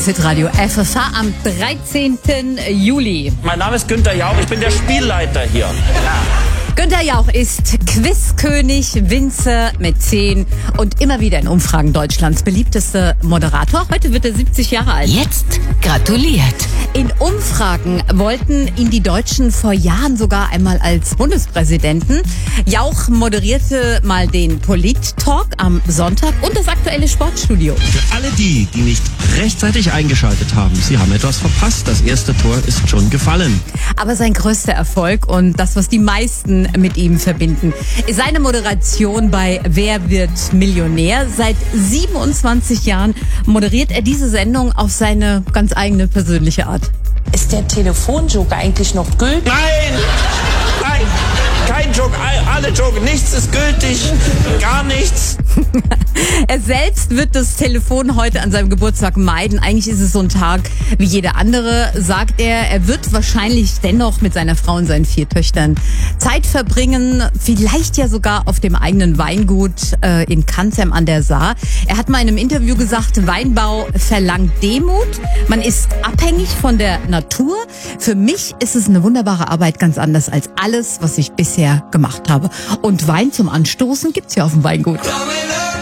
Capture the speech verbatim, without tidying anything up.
ist Hitradio F S H am dreizehnten Juli. Mein Name ist Günther Jauch, ich bin der Spielleiter hier. Günther Jauch ist Quizkönig, Winzer, Mäzen und immer wieder in Umfragen Deutschlands beliebtester Moderator. Heute wird er siebzig Jahre alt. Jetzt gratuliert. In Umfragen wollten ihn die Deutschen vor Jahren sogar einmal als Bundespräsidenten. Jauch moderierte mal den Polit-Talk am Sonntag und das aktuelle Sportstudio. Für alle die, die nicht rechtzeitig eingeschaltet haben, sie haben etwas verpasst. Das erste Tor ist schon gefallen. Aber sein größter Erfolg und das, was die meisten mit ihm verbinden, ist seine Moderation bei Wer wird Millionär? Seit siebenundzwanzig Jahren moderiert er diese Sendung auf seine ganz eigene persönliche Art. Ist der Telefonjoker eigentlich noch gültig? Nein! Nein! Kein Joke, alle Joke, nichts ist gültig, gar nichts. Er selbst wird das Telefon heute an seinem Geburtstag meiden. Eigentlich ist es so ein Tag wie jeder andere, sagt er. Er wird wahrscheinlich dennoch mit seiner Frau und seinen vier Töchtern Zeit verbringen, vielleicht ja sogar auf dem eigenen Weingut äh, in Canzem an der Saar. Er hat mal in einem Interview gesagt, Weinbau verlangt Demut. Man ist abhängig von der Natur. Für mich ist es eine wunderbare Arbeit, ganz anders als alles, was ich bisher gemacht habe. Und Wein zum Anstoßen gibt's ja auf dem Weingut.